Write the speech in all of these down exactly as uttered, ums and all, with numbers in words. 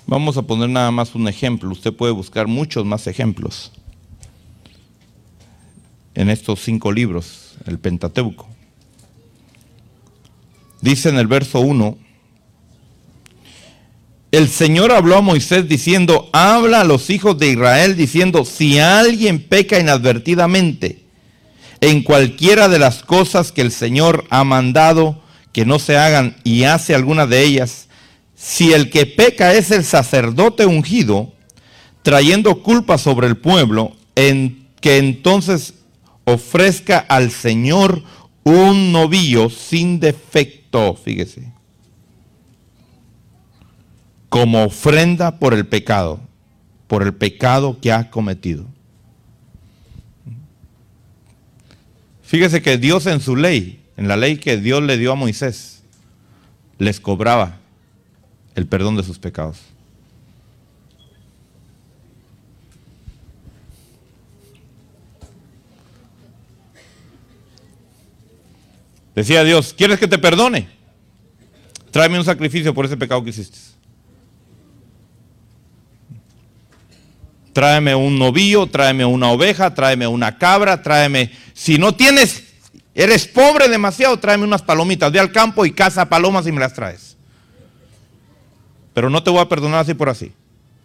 Vamos a poner nada más un ejemplo. Usted puede buscar muchos más ejemplos en estos cinco libros, el Pentateuco. Dice en el verso uno, el Señor habló a Moisés diciendo, habla a los hijos de Israel diciendo, si alguien peca inadvertidamente en cualquiera de las cosas que el Señor ha mandado que no se hagan y hace alguna de ellas, si el que peca es el sacerdote ungido, trayendo culpa sobre el pueblo, en que entonces ofrezca al Señor un novillo sin defecto, fíjese, como ofrenda por el pecado, por el pecado que ha cometido. Fíjese que Dios en su ley, en la ley que Dios le dio a Moisés, les cobraba el perdón de sus pecados. Decía Dios, ¿quieres que te perdone? Tráeme un sacrificio por ese pecado que hiciste. Tráeme un novillo, tráeme una oveja, tráeme una cabra, tráeme... Si no tienes, eres pobre demasiado, tráeme unas palomitas. Ve al campo y caza palomas y me las traes. Pero no te voy a perdonar así por así.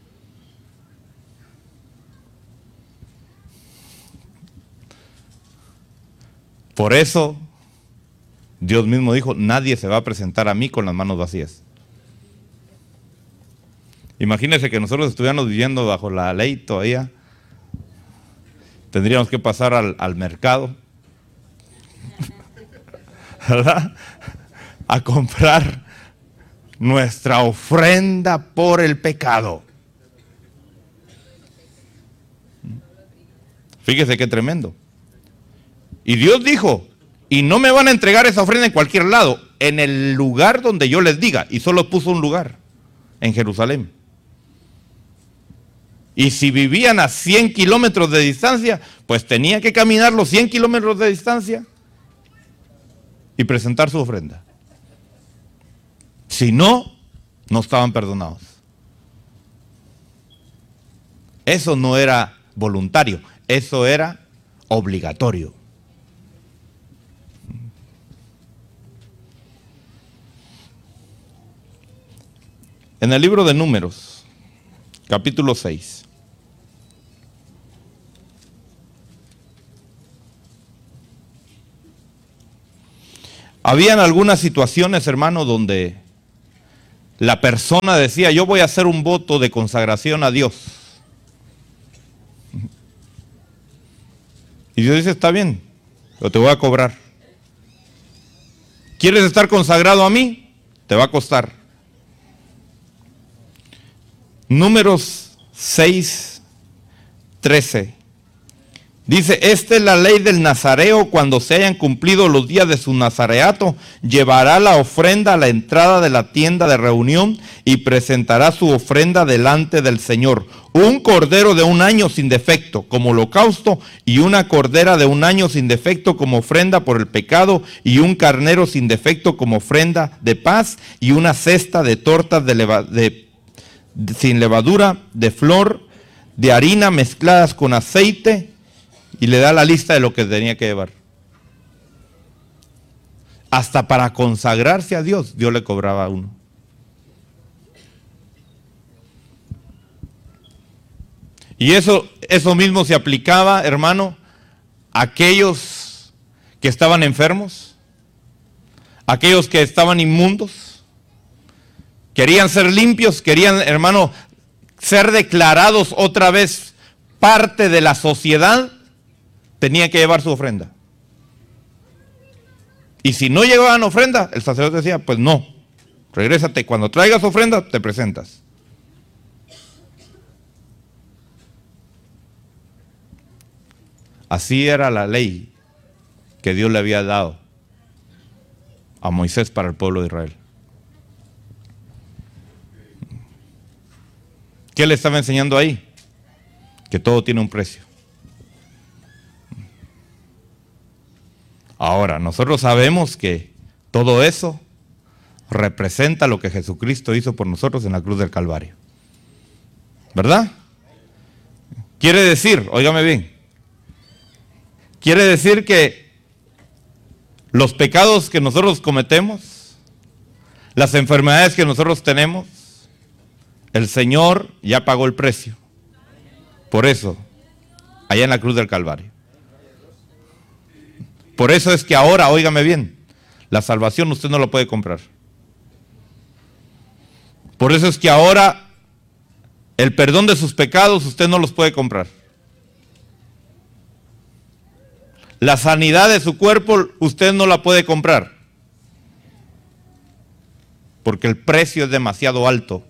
Por eso, Dios mismo dijo, nadie se va a presentar a mí con las manos vacías. Imagínense que nosotros estuviéramos viviendo bajo la ley todavía. Tendríamos que pasar al, al mercado, ¿verdad? A comprar nuestra ofrenda por el pecado. Fíjese qué tremendo. Y Dios dijo, y no me van a entregar esa ofrenda en cualquier lado, en el lugar donde yo les diga. Y solo puso un lugar, en Jerusalén. Y si vivían a cien kilómetros de distancia, pues tenía que caminar los cien kilómetros de distancia y presentar su ofrenda. Si no, no estaban perdonados. Eso no era voluntario, eso era obligatorio. En el libro de Números, capítulo seis. Habían algunas situaciones, hermano, donde la persona decía, yo voy a hacer un voto de consagración a Dios. Y Dios dice, está bien, pero te voy a cobrar. ¿Quieres estar consagrado a mí? Te va a costar. Números seis, trece. Dice, esta es la ley del nazareo, cuando se hayan cumplido los días de su nazareato, llevará la ofrenda a la entrada de la tienda de reunión y presentará su ofrenda delante del Señor. Un cordero de un año sin defecto como holocausto y una cordera de un año sin defecto como ofrenda por el pecado y un carnero sin defecto como ofrenda de paz y una cesta de tortas de leva, de, de, sin levadura, de flor, de harina mezcladas con aceite. Y le da la lista de lo que tenía que llevar. Hasta para consagrarse a Dios, Dios le cobraba a uno. Y eso, eso mismo se aplicaba, hermano, a aquellos que estaban enfermos, a aquellos que estaban inmundos, querían ser limpios, querían, hermano, ser declarados otra vez parte de la sociedad. Tenía que llevar su ofrenda. Y si no llevaban ofrenda, el sacerdote decía, pues no, regrésate, cuando traigas ofrenda, te presentas. Así era la ley que Dios le había dado a Moisés para el pueblo de Israel. ¿Qué le estaba enseñando ahí? Que todo tiene un precio. Ahora, nosotros sabemos que todo eso representa lo que Jesucristo hizo por nosotros en la cruz del Calvario. ¿Verdad? Quiere decir, óigame bien, quiere decir que los pecados que nosotros cometemos, las enfermedades que nosotros tenemos, el Señor ya pagó el precio. Por eso, allá en la cruz del Calvario. Por eso es que ahora, óigame bien, la salvación usted no lo puede comprar. Por eso es que ahora el perdón de sus pecados usted no los puede comprar. La sanidad de su cuerpo usted no la puede comprar. Porque el precio es demasiado alto.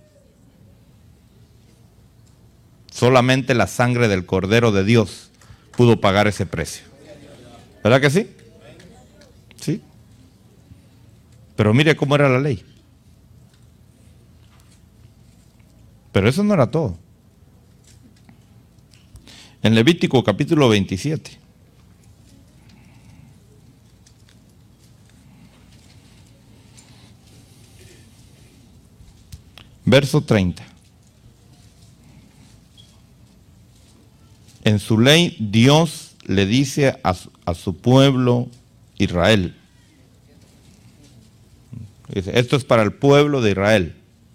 Solamente la sangre del Cordero de Dios pudo pagar ese precio. ¿Verdad que sí? Sí. Pero mire cómo era la ley. Pero eso no era todo. En Levítico capítulo veintisiete. Verso treinta. En su ley Dios le dice a su, a su pueblo Israel. Dice, esto es para el pueblo de Israel.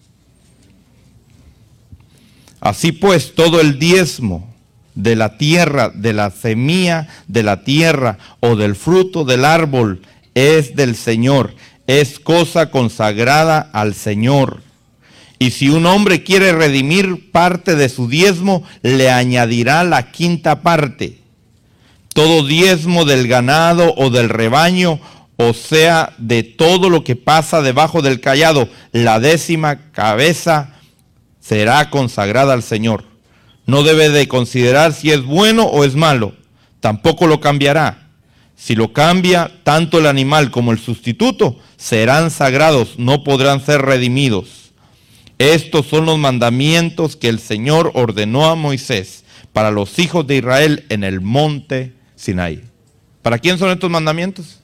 Así pues, todo el diezmo de la tierra, de la semilla de la tierra o del fruto del árbol es del Señor, es cosa consagrada al Señor. Y si un hombre quiere redimir parte de su diezmo, le añadirá la quinta parte. Todo diezmo del ganado o del rebaño, o sea, de todo lo que pasa debajo del cayado, la décima cabeza será consagrada al Señor. No debe de considerar si es bueno o es malo, tampoco lo cambiará. Si lo cambia, tanto el animal como el sustituto serán sagrados, no podrán ser redimidos. Estos son los mandamientos que el Señor ordenó a Moisés para los hijos de Israel en el monte Sinaí. ¿Para quién son estos mandamientos?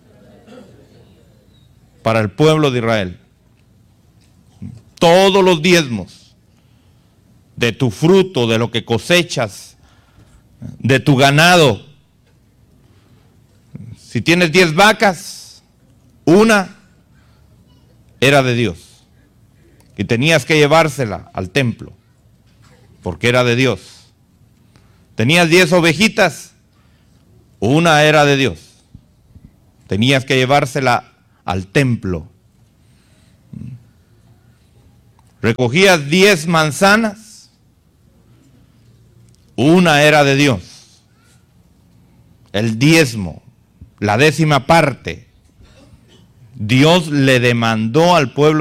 Para el pueblo de Israel. Todos los diezmos de tu fruto, de lo que cosechas, de tu ganado. Si tienes diez vacas, una era de Dios. Y tenías que llevársela al templo, porque era de Dios. Tenías diez ovejitas, una era de Dios. Tenías que llevársela al templo. Recogías diez manzanas, una era de Dios. El diezmo, la décima parte, Dios le demandó al pueblo